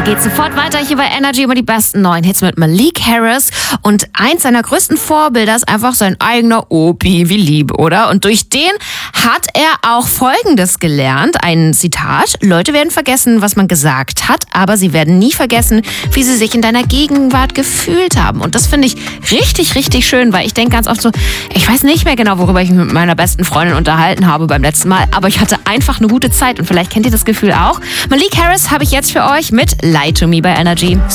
heute geht's sofort weiter hier bei Energy über die besten neuen Hits mit Malik Harris. Und eins seiner größten Vorbilder ist einfach sein eigener Opi, wie lieb, oder? Und durch den hat er auch Folgendes gelernt, ein Zitat: Leute werden vergessen, was man gesagt hat, aber sie werden nie vergessen, wie sie sich in deiner Gegenwart gefühlt haben. Und das finde ich richtig, richtig schön, weil ich denke ganz oft so, ich weiß nicht mehr genau, worüber ich mich mit meiner besten Freundin unterhalten habe beim letzten Mal, aber ich hatte einfach eine gute Zeit und vielleicht kennt ihr das Gefühl auch. Malik Harris habe ich jetzt für euch mit Lie to Me bei Energy.